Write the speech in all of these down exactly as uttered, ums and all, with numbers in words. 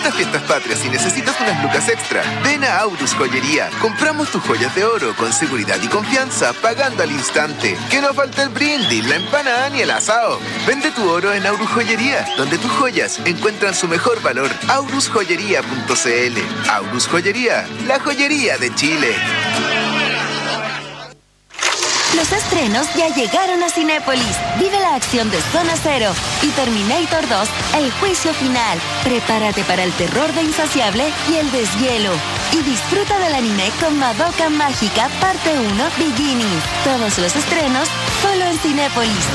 estas fiestas patrias y necesitas unas lucas extra, ven a Aurus Joyería. Compramos tus joyas de oro con seguridad y confianza, pagando al instante. Que no falta el brindis, la empanada ni el asado. Vende tu oro en Aurus Joyería, donde tus joyas encuentran su mejor valor. aurus joyería punto c l. Aurus Joyería, la joyería de Chile. Los estrenos ya llegaron a Cinépolis. Vive la acción de Zona Cero y Terminator dos, el juicio final. Prepárate para el terror de Insaciable y el deshielo. Y disfruta del anime con Madoka Mágica, parte uno, Beginning. Todos los estrenos solo en Cinépolis.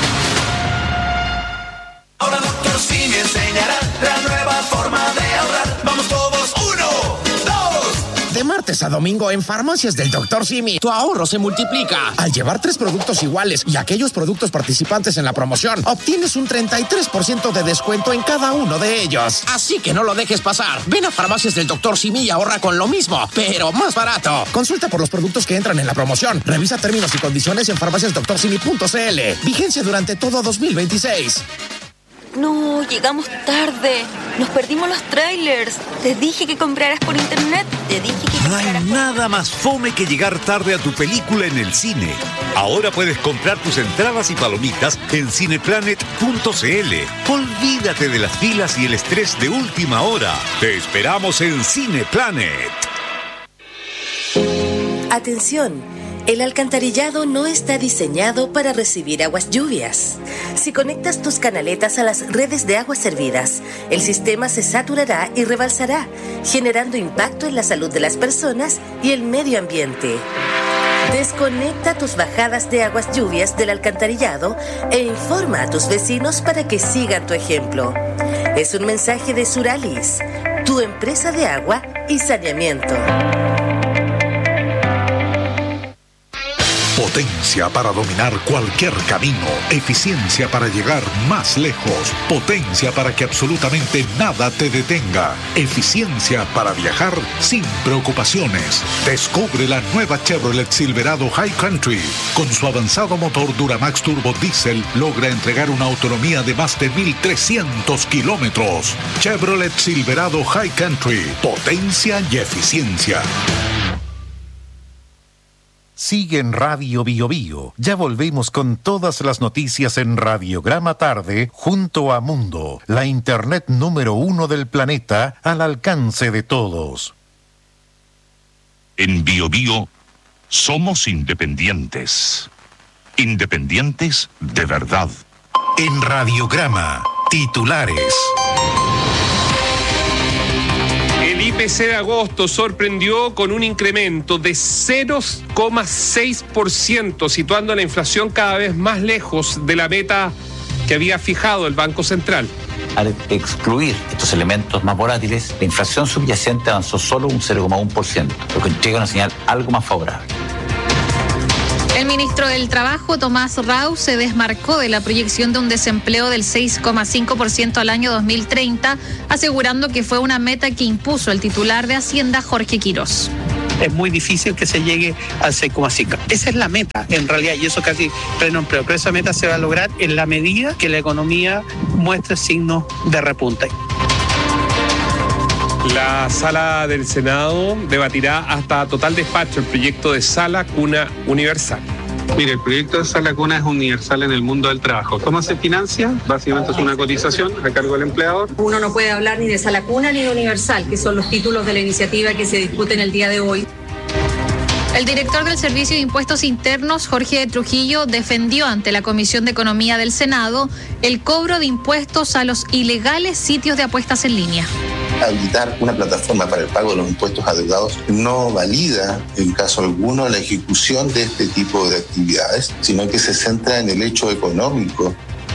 Ahora Doctor Simi enseñará la nueva forma de ahorrar. Vamos todos, uno, dos. De martes a domingo en Farmacias del Doctor Simi, tu ahorro se multiplica. Al llevar tres productos iguales y aquellos productos participantes en la promoción, obtienes un treinta y tres por ciento de descuento en cada uno de ellos. Así que no lo dejes pasar. Ven a Farmacias del Doctor Simi y ahorra con lo mismo, pero más barato. Consulta por los productos que entran en la promoción. Revisa términos y condiciones en farmacias doctor simi punto c l. Vigencia durante todo dos mil veintiséis. No, llegamos tarde. Nos perdimos los trailers. Te dije que compraras por internet. Te dije que No hay compraras por... nada más fome que llegar tarde a tu película en el cine. Ahora puedes comprar tus entradas y palomitas en cineplanet punto c l. Olvídate de las filas y el estrés de última hora. Te esperamos en Cineplanet. Atención. El alcantarillado no está diseñado para recibir aguas lluvias. Si conectas tus canaletas a las redes de aguas servidas, el sistema se saturará y rebalsará, generando impacto en la salud de las personas y el medio ambiente. Desconecta tus bajadas de aguas lluvias del alcantarillado e informa a tus vecinos para que sigan tu ejemplo. Es un mensaje de Suralis, tu empresa de agua y saneamiento. Potencia para dominar cualquier camino, eficiencia para llegar más lejos, potencia para que absolutamente nada te detenga, eficiencia para viajar sin preocupaciones. Descubre la nueva Chevrolet Silverado High Country. Con su avanzado motor Duramax Turbo Diesel logra entregar una autonomía de más de mil trescientos kilómetros. Chevrolet Silverado High Country, potencia y eficiencia. Sigue en Radio Bio Bio. Ya volvemos con todas las noticias en Radiograma Tarde junto a Mundo, la internet número uno del planeta al alcance de todos. En Bio Bio somos independientes. Independientes de verdad. En Radiograma, titulares. El I P C de agosto sorprendió con un incremento de cero coma seis por ciento, situando la inflación cada vez más lejos de la meta que había fijado el Banco Central. Al excluir estos elementos más volátiles, la inflación subyacente avanzó solo un cero coma uno por ciento, lo que entrega una señal algo más favorable. El ministro del Trabajo, Tomás Rau, se desmarcó de la proyección de un desempleo del seis coma cinco por ciento al año dos mil treinta, asegurando que fue una meta que impuso el titular de Hacienda, Jorge Quirós. Es muy difícil que se llegue al seis coma cinco. Esa es la meta, en realidad, y eso casi pleno empleo. Pero esa meta se va a lograr en la medida que la economía muestre signos de repunte. La Sala del Senado debatirá hasta total despacho el proyecto de Sala Cuna Universal. Mire, el proyecto de Sala Cuna es universal en el mundo del trabajo. ¿Cómo se financia? Básicamente es una cotización a cargo del empleador. Uno no puede hablar ni de Sala Cuna ni de Universal, que son los títulos de la iniciativa que se discuten el día de hoy. El director del Servicio de Impuestos Internos, Jorge Trujillo, defendió ante la Comisión de Economía del Senado el cobro de impuestos a los ilegales sitios de apuestas en línea. Habilitar una plataforma para el pago de los impuestos adeudados no valida en caso alguno la ejecución de este tipo de actividades, sino que se centra en el hecho económico.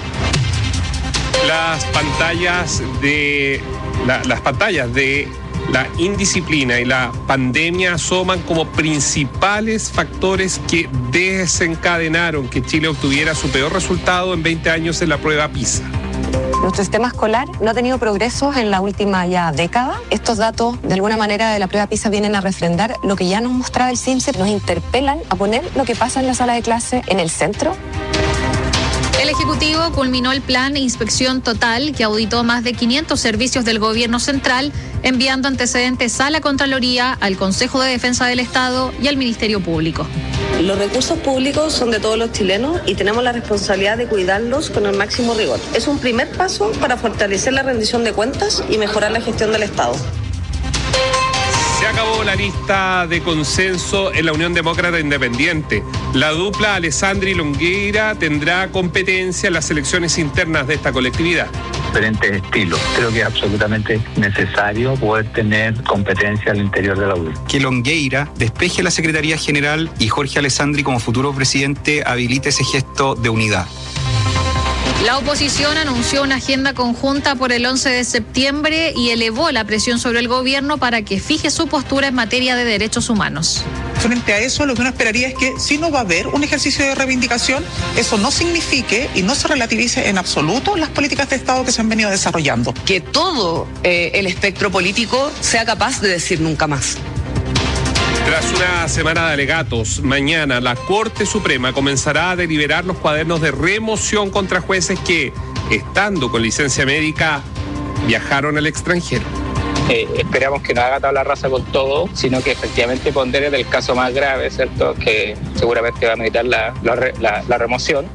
Las pantallas de la, las pantallas de la indisciplina y la pandemia asoman como principales factores que desencadenaron que Chile obtuviera su peor resultado en veinte años en la prueba PISA. Nuestro sistema escolar no ha tenido progresos en la última ya década. Estos datos, de alguna manera, de la prueba PISA vienen a refrendar lo que ya nos mostraba el CIMSE. Nos interpelan a poner lo que pasa en la sala de clase en el centro. El Ejecutivo culminó el plan Inspección Total, que auditó más de quinientos servicios del Gobierno Central, enviando antecedentes a la Contraloría, al Consejo de Defensa del Estado y al Ministerio Público. Los recursos públicos son de todos los chilenos y tenemos la responsabilidad de cuidarlos con el máximo rigor. Es un primer paso para fortalecer la rendición de cuentas y mejorar la gestión del Estado. Se acabó la lista de consenso en la Unión Demócrata Independiente. La dupla Alessandri Longueira tendrá competencia en las elecciones internas de esta colectividad. Diferentes estilos. Creo que es absolutamente necesario poder tener competencia al interior de la U D I. Que Longueira despeje la Secretaría General y Jorge Alessandri como futuro presidente habilite ese gesto de unidad. La oposición anunció una agenda conjunta por el once de septiembre y elevó la presión sobre el gobierno para que fije su postura en materia de derechos humanos. Frente a eso, lo que uno esperaría es que si no va a haber un ejercicio de reivindicación, eso no signifique y no se relativice en absoluto las políticas de Estado que se han venido desarrollando. Que todo eh, el espectro político sea capaz de decir nunca más. Tras una semana de alegatos, mañana la Corte Suprema comenzará a deliberar los cuadernos de remoción contra jueces que, estando con licencia médica, viajaron al extranjero. Eh, esperamos que no haga tabla rasa con todo, sino que efectivamente pondere del caso más grave, ¿cierto? Que seguramente va a meditar la, la, la, la remoción.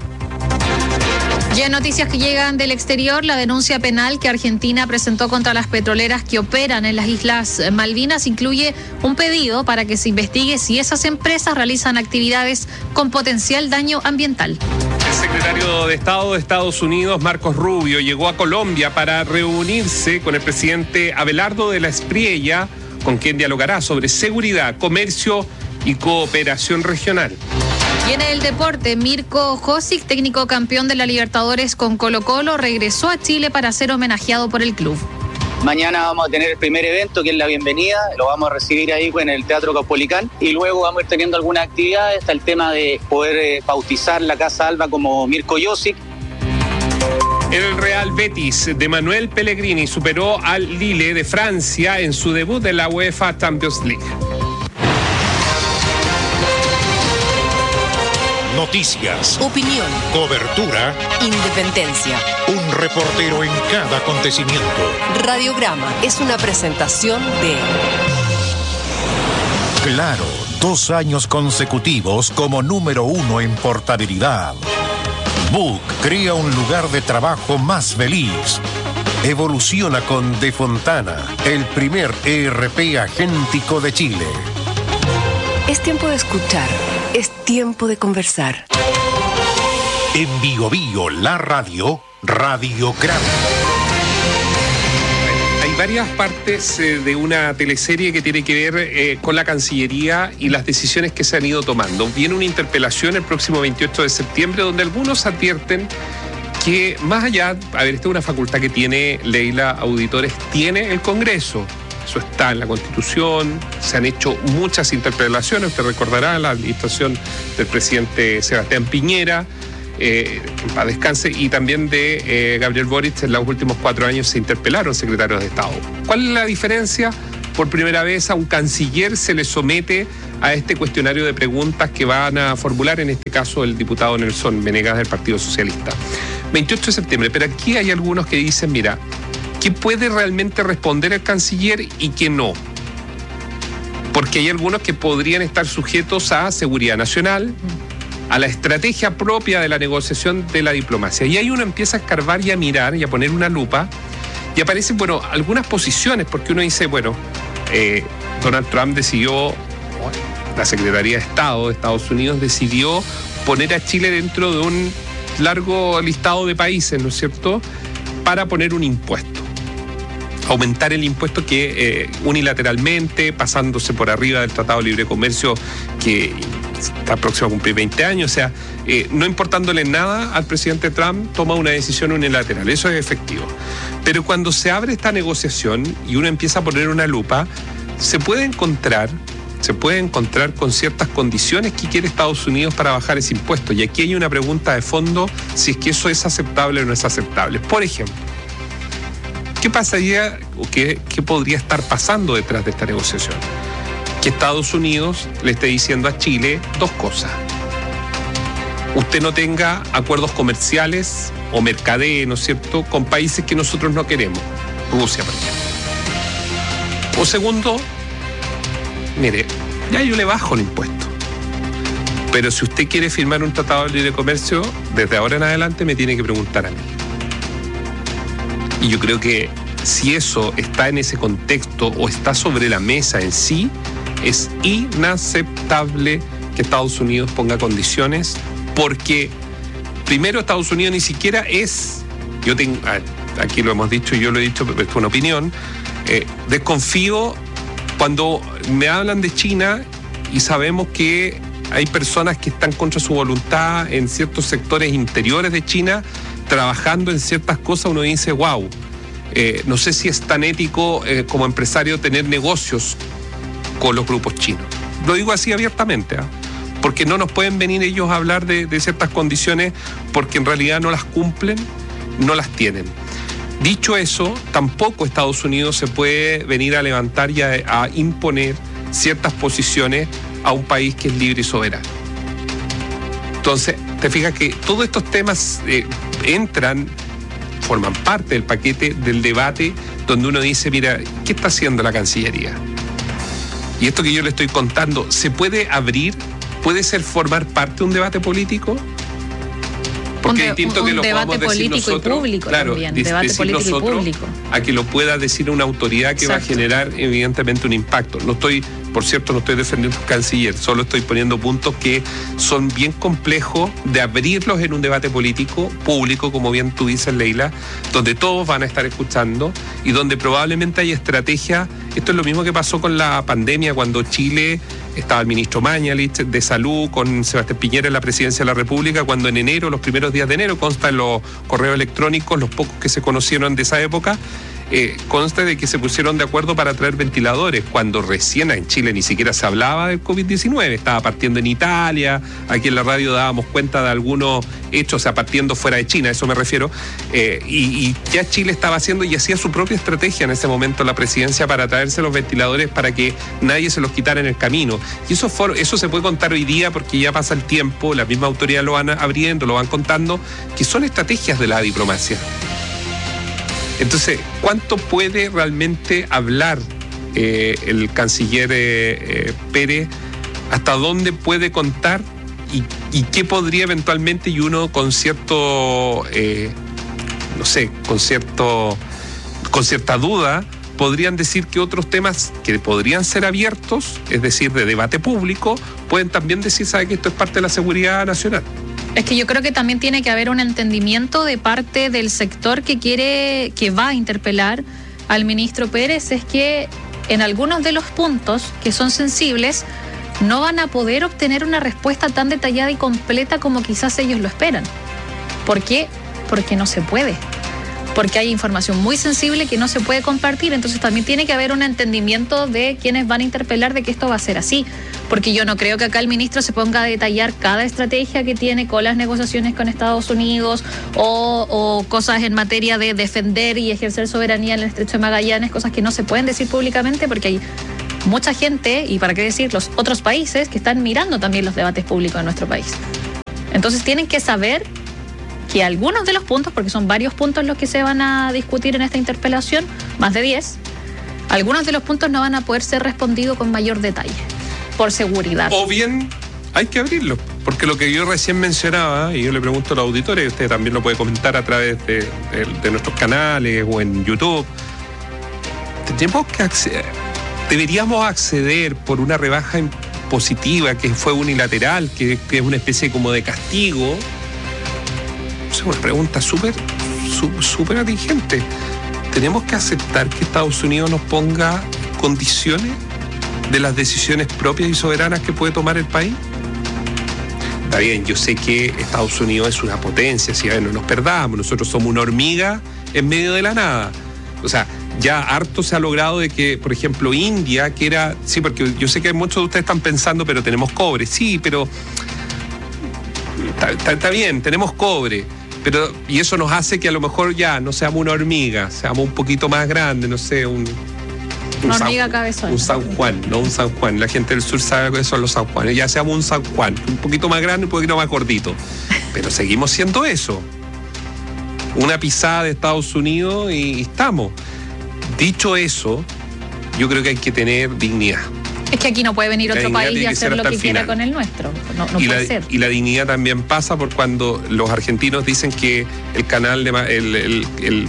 Ya en noticias que llegan del exterior, la denuncia penal que Argentina presentó contra las petroleras que operan en las Islas Malvinas incluye un pedido para que se investigue si esas empresas realizan actividades con potencial daño ambiental. El secretario de Estado de Estados Unidos, Marcos Rubio, llegó a Colombia para reunirse con el presidente Abelardo de la Espriella, con quien dialogará sobre seguridad, comercio y cooperación regional. Y en el deporte, Mirko Josic, técnico campeón de la Libertadores con Colo-Colo, regresó a Chile para ser homenajeado por el club. Mañana vamos a tener el primer evento, que es la bienvenida. Lo vamos a recibir ahí en el Teatro Caupolicán. Y luego vamos a ir teniendo algunas actividades. Está el tema de poder eh, bautizar la Casa Alba como Mirko Josic. El Real Betis de Manuel Pellegrini superó al Lille de Francia en su debut de la UEFA Champions League. Noticias, opinión, cobertura, independencia. Un reportero en cada acontecimiento. Radiograma es una presentación de Claro, dos años consecutivos como número uno en portabilidad. Book crea un lugar de trabajo más feliz. Evoluciona con De Fontana, el primer E R P agéntico de Chile. Es tiempo de escuchar, es tiempo de conversar. En Bio Bio, la radio, Radiograma. Hay varias partes eh, de una teleserie que tiene que ver eh, con la Cancillería y las decisiones que se han ido tomando. Viene una interpelación el próximo veintiocho de septiembre donde algunos advierten que más allá, a ver, esta es una facultad que tiene Leila Auditores, tiene el Congreso. Eso está en la Constitución, se han hecho muchas interpelaciones, usted recordará la administración del presidente Sebastián Piñera, eh, en paz descanse, y también de eh, Gabriel Boric. En los últimos cuatro años se interpelaron secretarios de Estado. ¿Cuál es la diferencia? Por primera vez a un canciller se le somete a este cuestionario de preguntas que van a formular, en este caso el diputado Nelson Venegas del Partido Socialista. veintiocho de septiembre, pero aquí hay algunos que dicen, mira, ¿qué puede realmente responder el canciller y qué no? Porque hay algunos que podrían estar sujetos a seguridad nacional, a la estrategia propia de la negociación de la diplomacia. Y ahí uno empieza a escarbar y a mirar y a poner una lupa y aparecen, bueno, algunas posiciones, porque uno dice, bueno, eh, Donald Trump decidió, la Secretaría de Estado de Estados Unidos decidió poner a Chile dentro de un largo listado de países, ¿no es cierto?, para poner un impuesto. Aumentar el impuesto que eh, unilateralmente, pasándose por arriba del Tratado de Libre Comercio que está próximo a cumplir veinte años, o sea, eh, no importándole nada al presidente Trump, toma una decisión unilateral, eso es efectivo. Pero cuando se abre esta negociación y uno empieza a poner una lupa, se puede encontrar, se puede encontrar con ciertas condiciones que quiere Estados Unidos para bajar ese impuesto. Y aquí hay una pregunta de fondo, si es que eso es aceptable o no es aceptable. Por ejemplo, ¿qué pasaría o qué, qué podría estar pasando detrás de esta negociación? Que Estados Unidos le esté diciendo a Chile dos cosas. usted no tenga acuerdos comerciales o mercadeo, ¿no es cierto?, con países que nosotros no queremos. Rusia, por ejemplo. O segundo, mire, ya yo le bajo el impuesto. Pero si usted quiere firmar un tratado de libre comercio, desde ahora en adelante me tiene que preguntar a mí. Y yo creo que si eso está en ese contexto o está sobre la mesa en sí, es inaceptable que Estados Unidos ponga condiciones, porque primero Estados Unidos ni siquiera es, yo tengo, aquí lo hemos dicho y yo lo he dicho, pero es una opinión, eh, desconfío cuando me hablan de China y sabemos que hay personas que están contra su voluntad en ciertos sectores interiores de China, trabajando en ciertas cosas. Uno dice, wow, eh, no sé si es tan ético eh, como empresario tener negocios con los grupos chinos. Lo digo así abiertamente, ¿eh? Porque no nos pueden venir ellos a hablar de, de ciertas condiciones porque en realidad no las cumplen, no las tienen. Dicho eso, tampoco Estados Unidos se puede venir a levantar y a, a imponer ciertas posiciones a un país que es libre y soberano. Entonces, te fijas que todos estos temas eh, entran, forman parte del paquete del debate donde uno dice, mira, ¿qué está haciendo la Cancillería? Y esto que yo le estoy contando, ¿se puede abrir? ¿Puede ser formar parte de un debate político? Porque es distinto que lo podamos decir nosotros. Un debate político y público claro, también, de, debate político y nosotros, público. A que lo pueda decir una autoridad que Exacto. va a generar evidentemente un impacto. No estoy, por cierto, no estoy defendiendo al canciller, solo estoy poniendo puntos que son bien complejos de abrirlos en un debate político, público, como bien tú dices, Leila, donde todos van a estar escuchando y donde probablemente hay estrategia. Esto es lo mismo que pasó con la pandemia, cuando Chile estaba el ministro Mañalich de Salud con Sebastián Piñera en la presidencia de la República, cuando en enero, los primeros días de enero, consta en los correos electrónicos, los pocos que se conocieron de esa época, eh, consta de que se pusieron de acuerdo para traer ventiladores, cuando recién en Chile ni siquiera se hablaba del covid diecinueve, estaba partiendo en Italia, aquí en la radio dábamos cuenta de algunos hechos, o sea, partiendo fuera de China, a eso me refiero, eh, y, y ya Chile estaba haciendo y hacía su propia estrategia en ese momento la presidencia para traerse los ventiladores para que nadie se los quitara en el camino. Y eso, fue, eso se puede contar hoy día porque ya pasa el tiempo, la misma autoridad lo van abriendo, lo van contando, que son estrategias de la diplomacia. Entonces, ¿cuánto puede realmente hablar eh, el canciller eh, eh, Pérez? ¿Hasta dónde puede contar? ¿Y, y qué podría eventualmente, y uno con cierto, eh, no sé, con cierto, con cierta duda, podrían decir que otros temas que podrían ser abiertos, es decir, de debate público, pueden también decir, ¿sabe que esto es parte de la seguridad nacional? Es que yo creo que también tiene que haber un entendimiento de parte del sector que quiere, que va a interpelar al ministro Pérez, es que en algunos de los puntos que son sensibles no van a poder obtener una respuesta tan detallada y completa como quizás ellos lo esperan. ¿Por qué? Porque no se puede. Porque hay información muy sensible que no se puede compartir, entonces también tiene que haber un entendimiento de quienes van a interpelar de que esto va a ser así, porque yo no creo que acá el ministro se ponga a detallar cada estrategia que tiene con las negociaciones con Estados Unidos o, o cosas en materia de defender y ejercer soberanía en el Estrecho de Magallanes, cosas que no se pueden decir públicamente porque hay mucha gente, y para qué decir, los otros países que están mirando también los debates públicos en nuestro país. Entonces tienen que saber que algunos de los puntos, porque son varios puntos los que se van a discutir en esta interpelación, más de diez, algunos de los puntos no van a poder ser respondidos con mayor detalle, por seguridad. O bien hay que abrirlo, porque lo que yo recién mencionaba, y yo le pregunto a los auditores, y usted también lo puede comentar a través de, de, de nuestros canales o en YouTube, tenemos que acceder, deberíamos acceder por una rebaja impositiva que fue unilateral, que, que es una especie como de castigo. Es una pregunta súper, súper atingente. ¿Tenemos que aceptar que Estados Unidos nos ponga condiciones de las decisiones propias y soberanas que puede tomar el país? Está bien, yo sé que Estados Unidos es una potencia, si a ver, no nos perdamos, nosotros somos una hormiga en medio de la nada. O sea, ya harto se ha logrado de que, por ejemplo, India, que era, sí, porque yo sé que muchos de ustedes están pensando, pero tenemos cobre, sí, pero está, está, está bien, tenemos cobre. Pero, y eso nos hace que a lo mejor ya no seamos una hormiga, seamos un poquito más grandes, no sé, un, Una hormiga cabezona. Un San Juan, no un San Juan. La gente del sur sabe que son los San Juanes. Ya seamos un San Juan, un poquito más grande y un poquito más gordito. Pero seguimos siendo eso. Una pisada de Estados Unidos y estamos. Dicho eso, yo creo que hay que tener dignidad. Es que aquí no puede venir otro país y hacer lo que quiera con el nuestro. No, no y puede la, ser. Y la dignidad también pasa por cuando los argentinos dicen que el canal de el, el, el,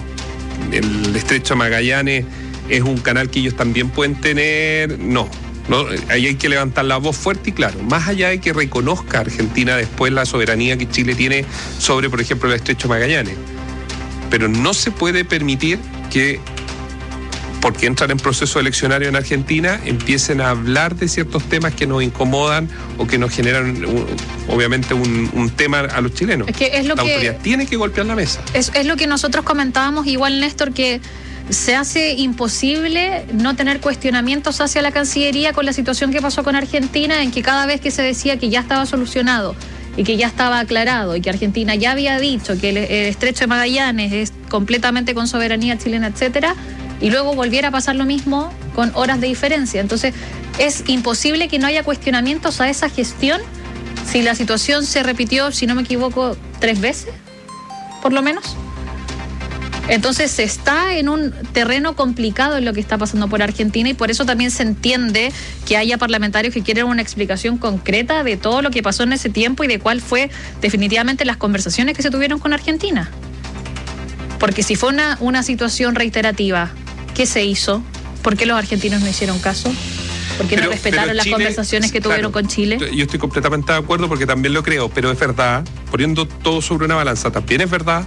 el estrecho de Magallanes es un canal que ellos también pueden tener. No, no, ahí hay que levantar la voz fuerte y claro. Más allá de que reconozca Argentina después la soberanía que Chile tiene sobre, por ejemplo, el estrecho de Magallanes. Pero no se puede permitir que, porque entran en proceso eleccionario en Argentina, empiecen a hablar de ciertos temas que nos incomodan o que nos generan, obviamente, un, un tema a los chilenos. Es que es lo la que, autoridad tiene que golpear la mesa. Es, es lo que nosotros comentábamos, igual, Néstor, que se hace imposible no tener cuestionamientos hacia la Cancillería con la situación que pasó con Argentina, en que cada vez que se decía que ya estaba solucionado y que ya estaba aclarado y que Argentina ya había dicho que el, el estrecho de Magallanes es completamente con soberanía chilena, etcétera, y luego volviera a pasar lo mismo con horas de diferencia. Entonces, es imposible que no haya cuestionamientos a esa gestión si la situación se repitió, si no me equivoco, tres veces, por lo menos. Entonces, se está en un terreno complicado en lo que está pasando por Argentina y por eso también se entiende que haya parlamentarios que quieren una explicación concreta de todo lo que pasó en ese tiempo y de cuál fue definitivamente las conversaciones que se tuvieron con Argentina. Porque si fue una, una situación reiterativa, ¿qué se hizo? ¿Por qué los argentinos no hicieron caso? ¿Por qué pero, no respetaron las Chile, conversaciones que tuvieron claro, con Chile? Yo estoy completamente de acuerdo porque también lo creo, pero es verdad, poniendo todo sobre una balanza, también es verdad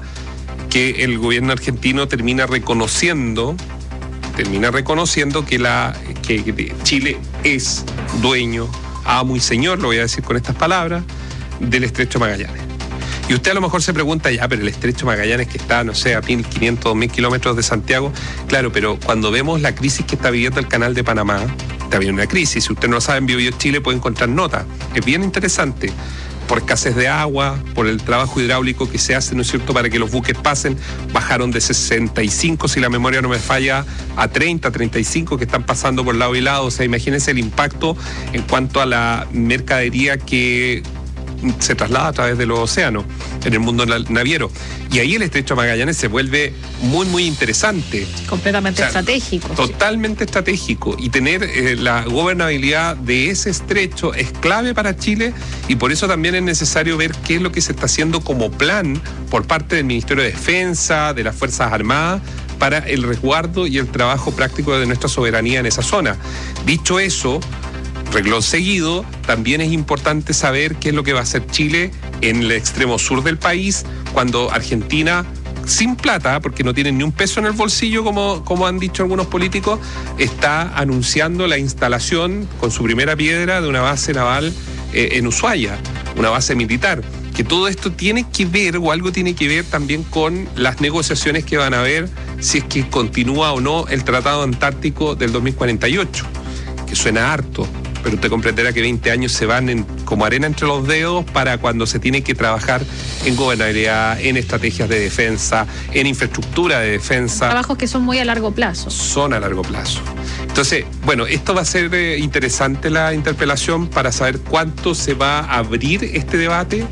que el gobierno argentino termina reconociendo, termina reconociendo que, la, que, que Chile es dueño, amo y señor, lo voy a decir con estas palabras, del estrecho de Magallanes. Y usted a lo mejor se pregunta, ya, pero el estrecho de Magallanes que está, no sé, a mil quinientos, dos mil kilómetros de Santiago, claro, pero cuando vemos la crisis que está viviendo el canal de Panamá, está viviendo una crisis, si usted no lo sabe, en Bio Bio Chile puede encontrar notas, es bien interesante, por escasez de agua, por el trabajo hidráulico que se hace, ¿no es cierto?, para que los buques pasen, bajaron de sesenta y cinco, si la memoria no me falla, a treinta, treinta y cinco que están pasando por lado y lado, o sea, imagínense el impacto en cuanto a la mercadería que se traslada a través de los océanos en el mundo naviero. Y ahí el estrecho de Magallanes se vuelve muy, muy interesante. Completamente o sea, estratégico. Totalmente sí. estratégico. Y tener eh, la gobernabilidad de ese estrecho es clave para Chile y por eso también es necesario ver qué es lo que se está haciendo como plan por parte del Ministerio de Defensa, de las Fuerzas Armadas, para el resguardo y el trabajo práctico de nuestra soberanía en esa zona. Dicho eso, renglón seguido, también es importante saber qué es lo que va a hacer Chile en el extremo sur del país, cuando Argentina, sin plata, porque no tienen ni un peso en el bolsillo, como, como han dicho algunos políticos, está anunciando la instalación con su primera piedra de una base naval eh, en Ushuaia, una base militar. Que todo esto tiene que ver, o algo tiene que ver también con las negociaciones que van a haber si es que continúa o no el Tratado Antártico del dos mil cuarenta y ocho, que suena harto, pero usted comprenderá que veinte años se van en, como arena entre los dedos para cuando se tiene que trabajar en gobernabilidad, en estrategias de defensa, en infraestructura de defensa. Trabajos que son muy a largo plazo. Son a largo plazo. Entonces, bueno, esto va a ser eh, interesante la interpelación para saber cuánto se va a abrir este debate.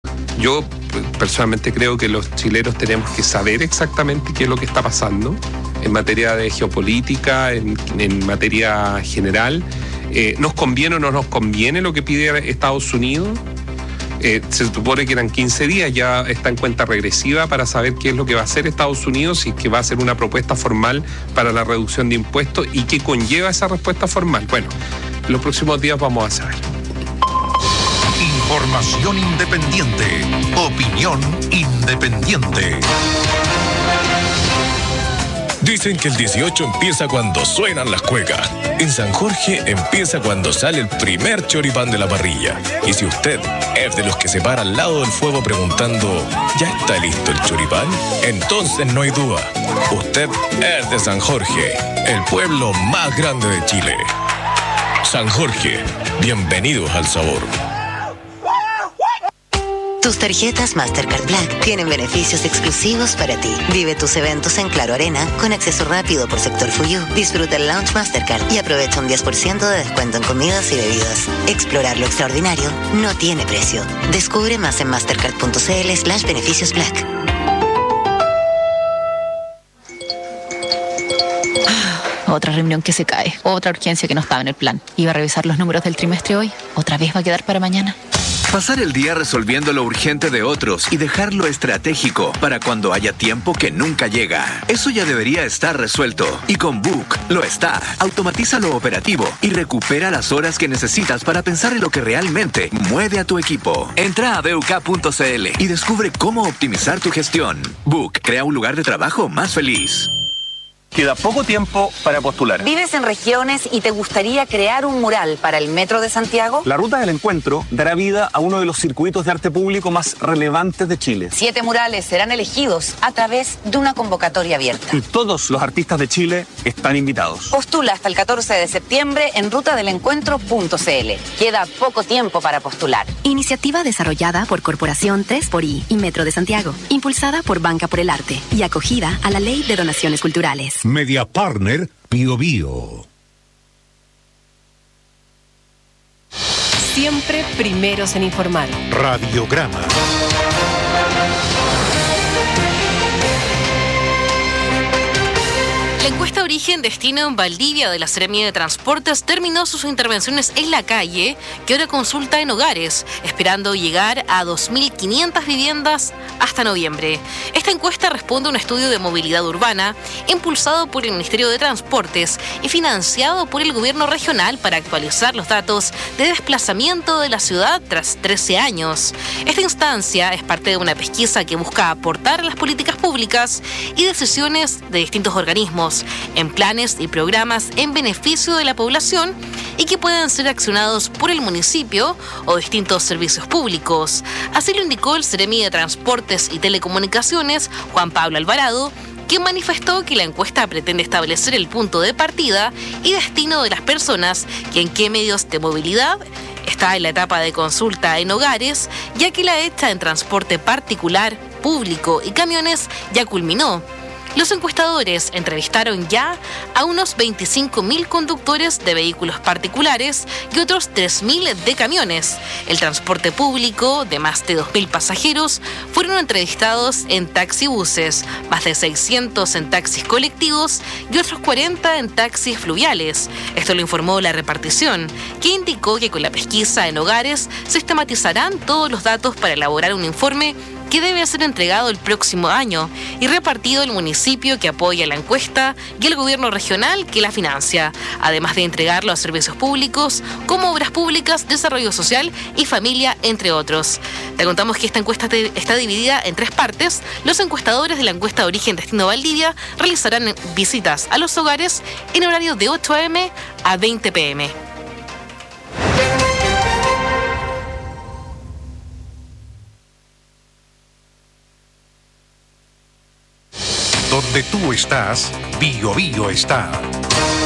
Yo personalmente creo que los chilenos tenemos que saber exactamente qué es lo que está pasando en materia de geopolítica, en, en materia general. Eh, ¿Nos conviene o no nos conviene lo que pide Estados Unidos? Eh, se supone que eran quince días, ya está en cuenta regresiva para saber qué es lo que va a hacer Estados Unidos y que va a hacer una propuesta formal para la reducción de impuestos y qué conlleva esa respuesta formal. Bueno, en los próximos días vamos a saber. Información independiente, opinión independiente. Dicen que el dieciocho empieza cuando suenan las cuecas. En San Jorge empieza cuando sale el primer choripán de la parrilla. Y si usted es de los que se para al lado del fuego preguntando, ¿ya está listo el choripán? Entonces no hay duda. Usted es de San Jorge, el pueblo más grande de Chile. San Jorge, bienvenidos al sabor. Tus tarjetas Mastercard Black tienen beneficios exclusivos para ti. Vive tus eventos en Claro Arena con acceso rápido por sector Fuyú. Disfruta el Lounge Mastercard y aprovecha un diez por ciento de descuento en comidas y bebidas. Explorar lo extraordinario no tiene precio. Descubre más en mastercard.cl slash beneficios Black. Otra reunión que se cae, otra urgencia que no estaba en el plan. Iba a revisar los números del trimestre hoy, otra vez va a quedar para mañana. Pasar el día resolviendo lo urgente de otros y dejar lo estratégico para cuando haya tiempo que nunca llega. Eso ya debería estar resuelto. Y con Book lo está. Automatiza lo operativo y recupera las horas que necesitas para pensar en lo que realmente mueve a tu equipo. Entra a b u k punto c l y descubre cómo optimizar tu gestión. Book crea un lugar de trabajo más feliz. Queda poco tiempo para postular. ¿Vives en regiones y te gustaría crear un mural para el Metro de Santiago? La Ruta del Encuentro dará vida a uno de los circuitos de arte público más relevantes de Chile. Siete murales serán elegidos a través de una convocatoria abierta. Y todos los artistas de Chile están invitados. Postula hasta el catorce de septiembre en ruta del encuentro punto c l. Queda poco tiempo para postular. Iniciativa desarrollada por Corporación tres por I y Metro de Santiago. Impulsada por Banca por el Arte y acogida a la Ley de Donaciones Culturales. Media Partner Bio Bio. Siempre primeros en informar. Radiograma. La encuesta Origen-Destino en Valdivia de la Seremía de Transportes terminó sus intervenciones en la calle, que ahora consulta en hogares, esperando llegar a dos mil quinientas viviendas hasta noviembre. Esta encuesta responde a un estudio de movilidad urbana impulsado por el Ministerio de Transportes y financiado por el gobierno regional para actualizar los datos de desplazamiento de la ciudad tras trece años. Esta instancia es parte de una pesquisa que busca aportar a las políticas públicas y decisiones de distintos organismos en planes y programas en beneficio de la población y que puedan ser accionados por el municipio o distintos servicios públicos. Así lo indicó el Seremi de Transportes y Telecomunicaciones, Juan Pablo Alvarado, quien manifestó que la encuesta pretende establecer el punto de partida y destino de las personas y en qué medios de movilidad está en la etapa de consulta en hogares, ya que la hecha en transporte particular, público y camiones ya culminó. Los encuestadores entrevistaron ya a unos veinticinco mil conductores de vehículos particulares y otros tres mil de camiones. El transporte público, de más de dos mil pasajeros, fueron entrevistados en taxibuses, más de seiscientos en taxis colectivos y otros cuarenta en taxis fluviales. Esto lo informó la repartición, que indicó que con la pesquisa en hogares sistematizarán todos los datos para elaborar un informe que debe ser entregado el próximo año y repartido el municipio que apoya la encuesta y el gobierno regional que la financia, además de entregarlo a servicios públicos como obras públicas, desarrollo social y familia, entre otros. Te contamos que esta encuesta te, está dividida en tres partes. Los encuestadores de la encuesta Origen-Destino Valdivia realizarán visitas a los hogares en horario de ocho a eme a veinte pe eme. Donde tú estás, Bio Bio está.